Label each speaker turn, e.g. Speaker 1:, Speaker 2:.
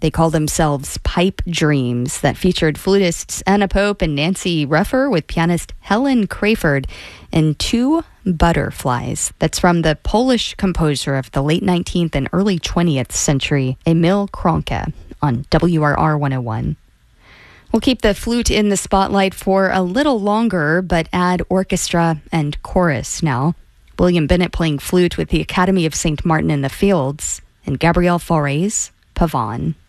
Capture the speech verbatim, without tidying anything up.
Speaker 1: They call themselves Pipe Dreams, that featured flutists Anna Pope and Nancy Ruffer with pianist Helen Crayford and Two Butterflies. That's from the Polish composer of the late nineteenth and early twentieth century, Emil Kronke, on W R R one oh one. We'll keep the flute in the spotlight for a little longer, but add orchestra and chorus now. William Bennett playing flute with the Academy of Saint Martin in the Fields, and Gabrielle Fauré's Pavane.